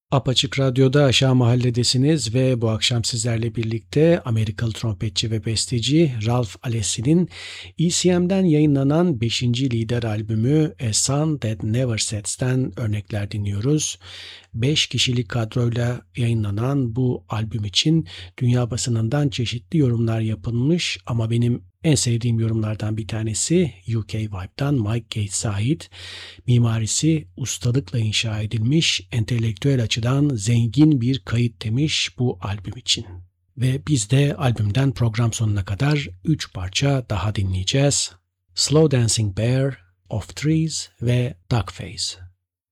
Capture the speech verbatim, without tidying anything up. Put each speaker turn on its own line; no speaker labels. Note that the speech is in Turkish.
Apaçık Radyo'da Aşağı Mahalledesiniz ve bu akşam sizlerle birlikte Amerikalı trompetçi ve besteci Ralph Alessi'nin E C M'den yayınlanan beşinci lider albümü A Sun That Never Sets'ten örnekler dinliyoruz. beş kişilik kadroyla yayınlanan bu albüm için dünya basınından çeşitli yorumlar yapılmış ama benim en sevdiğim yorumlardan bir tanesi U K Vibe'dan Mike Gates'e ait. Mimarisi ustalıkla inşa edilmiş, entelektüel açıdan zengin bir kayıt demiş bu albüm için. Ve biz de albümden program sonuna kadar üç parça daha dinleyeceğiz. Slow Dancing Bear, Of Trees ve Duck Face.